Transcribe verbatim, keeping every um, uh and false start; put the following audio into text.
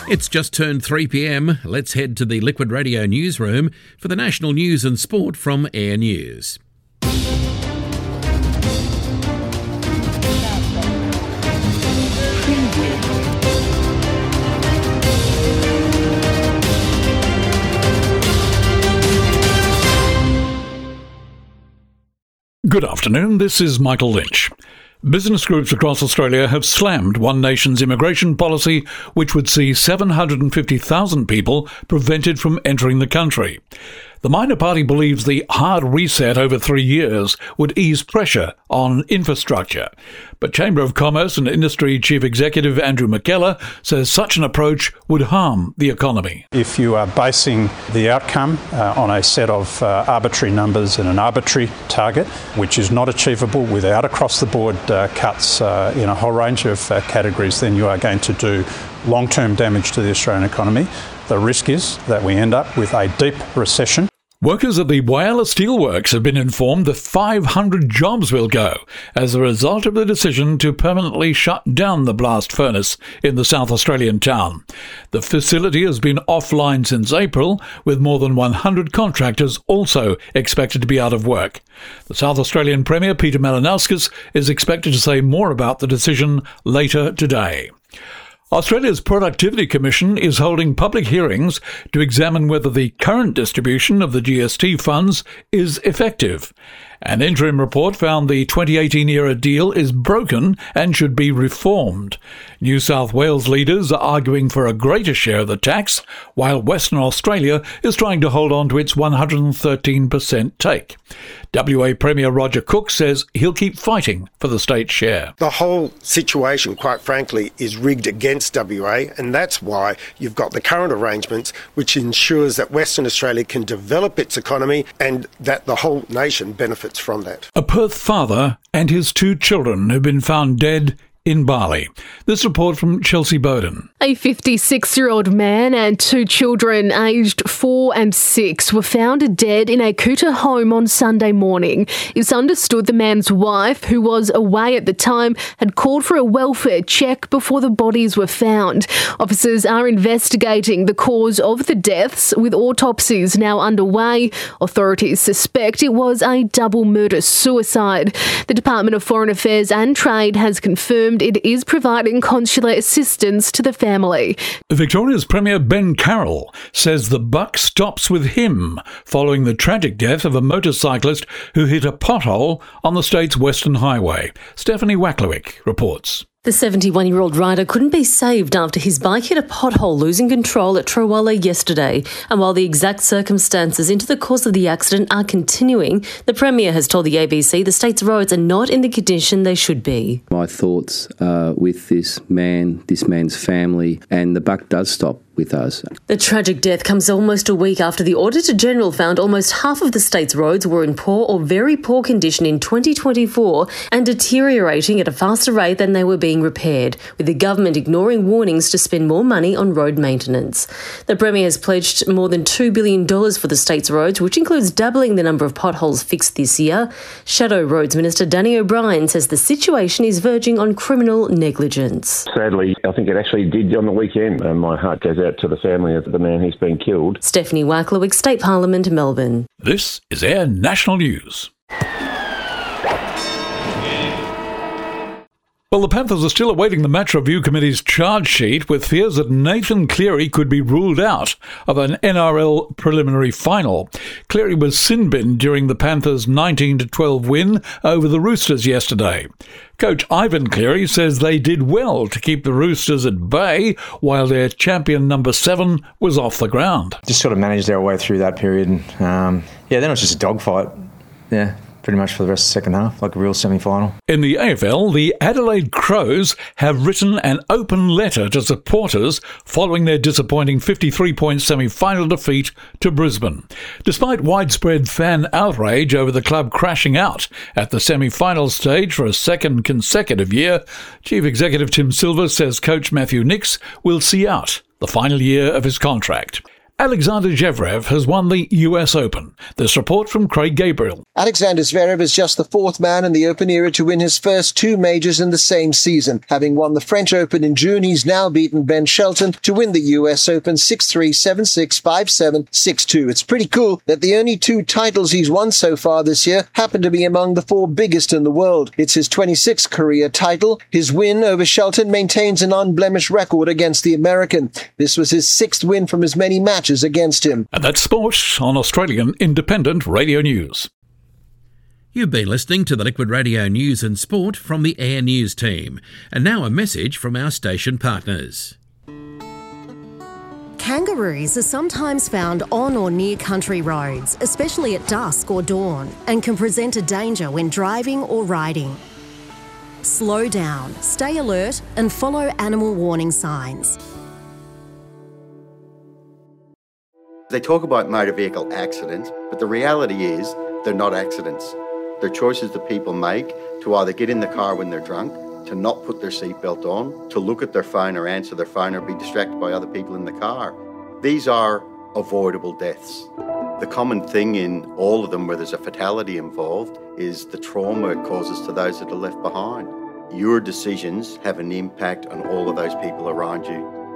It's just turned three p m. Let's head to the Liquid Radio newsroom for the national news and sport from Air News. Good afternoon, this is Michael Lynch. Business groups across Australia have slammed One Nation's immigration policy, which would see seven hundred fifty thousand people prevented from entering the country. The minor party believes the hard reset over three years would ease pressure on infrastructure. But Chamber of Commerce and Industry Chief Executive Andrew McKellar says such an approach would harm the economy. If you are basing the outcome uh, on a set of uh, arbitrary numbers and an arbitrary target, which is not achievable without across-the-board uh, cuts uh, in a whole range of uh, categories, then you are going to do long-term damage to the Australian economy. The risk is that we end up with a deep recession. Workers at the Whyalla Steelworks have been informed that five hundred jobs will go as a result of the decision to permanently shut down the blast furnace in the South Australian town. The facility has been offline since April, with more than one hundred contractors also expected to be out of work. The South Australian Premier, Peter Malinauskas, is expected to say more about the decision later today. Australia's Productivity Commission is holding public hearings to examine whether the current distribution of the G S T funds is effective. An interim report found the twenty eighteen era deal is broken and should be reformed. New South Wales leaders are arguing for a greater share of the tax, while Western Australia is trying to hold on to its one hundred thirteen percent take. W A Premier Roger Cook says he'll keep fighting for the state share. The whole situation, quite frankly, is rigged against W A, and that's why you've got the current arrangements, which ensures that Western Australia can develop its economy and that the whole nation benefits from that. A Perth father and his two children have been found dead in Bali. This report from Chelsea Bowden. A fifty-six-year-old man and two children aged four and six were found dead in a Kuta home on Sunday morning. It's understood the man's wife, who was away at the time, had called for a welfare check before the bodies were found. Officers are investigating the cause of the deaths, with autopsies now underway. Authorities suspect it was a double murder-suicide. The Department of Foreign Affairs and Trade has confirmed it is providing consular assistance to the family. Victoria's Premier Ben Carroll says the buck stops with him following the tragic death of a motorcyclist who hit a pothole on the state's Western Highway. Stephanie Wacklewick reports. The seventy-one-year-old rider couldn't be saved after his bike hit a pothole, losing control at Trawalla yesterday. And while the exact circumstances into the cause of the accident are continuing, the Premier has told the A B C the state's roads are not in the condition they should be. My thoughts are with this man, this man's family, and the buck does stop with us. The tragic death comes almost a week after the Auditor-General found almost half of the state's roads were in poor or very poor condition in twenty twenty-four and deteriorating at a faster rate than they were being repaired, with the government ignoring warnings to spend more money on road maintenance. The Premier has pledged more than two billion dollars for the state's roads, which includes doubling the number of potholes fixed this year. Shadow Roads Minister Danny O'Brien says the situation is verging on criminal negligence. Sadly, I think it actually did on the weekend, and my heart goes out to the family of the man who's been killed. Stephanie Wacklewick, State Parliament, Melbourne. This is Air National News. Well, the Panthers are still awaiting the Match Review Committee's charge sheet, with fears that Nathan Cleary could be ruled out of an N R L preliminary final. Cleary was sin-binned during the Panthers' nineteen to twelve win over the Roosters yesterday. Coach Ivan Cleary says they did well to keep the Roosters at bay while their champion number seven was off the ground. Just sort of managed our way through that period. Um, yeah, then it was just a dogfight. Yeah. Pretty much for the rest of the second half, like a real semi-final. In the A F L, the Adelaide Crows have written an open letter to supporters following their disappointing fifty-three point semi-final defeat to Brisbane. Despite widespread fan outrage over the club crashing out at the semi-final stage for a second consecutive year, Chief Executive Tim Silver says coach Matthew Nicks will see out the final year of his contract. Alexander Zverev has won the U S Open. This report from Craig Gabriel. Alexander Zverev is just the fourth man in the Open era to win his first two majors in the same season. Having won the French Open in June, he's now beaten Ben Shelton to win the U S Open six three, seven six, five seven, six two. It's pretty cool that the only two titles he's won so far this year happen to be among the four biggest in the world. It's his twenty-sixth career title. His win over Shelton maintains an unblemished record against the American. This was his sixth win from as many matches against him. And that's sport on Australian Independent Radio News. You've been listening to the Liquid Radio News and Sport from the Air News team. And now a message from our station partners. Kangaroos are sometimes found on or near country roads, especially at dusk or dawn, and can present a danger when driving or riding. Slow down, stay alert, and follow animal warning signs. They talk about motor vehicle accidents, but the reality is they're not accidents. They're choices that people make to either get in the car when they're drunk, to not put their seatbelt on, to look at their phone or answer their phone or be distracted by other people in the car. These are avoidable deaths. The common thing in all of them where there's a fatality involved is the trauma it causes to those that are left behind. Your decisions have an impact on all of those people around you.